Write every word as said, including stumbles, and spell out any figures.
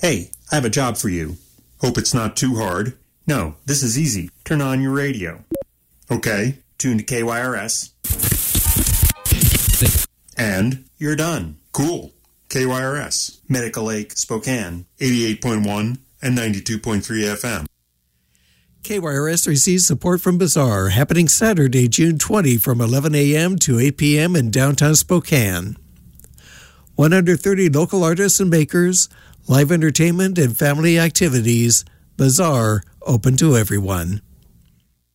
Hey, I have a job for you. Hope it's not too hard. No, this is easy. Turn on your radio. Okay, tune to K Y R S. And you're done. Cool. K Y R S, Medical Lake, Spokane, eighty-eight point one and ninety-two point three F M. K Y R S receives support from Bazaar, happening Saturday, June twentieth from eleven a.m. to eight p.m. in downtown Spokane. one hundred thirty local artists and makers, live entertainment and family activities. Bazaar, open to everyone.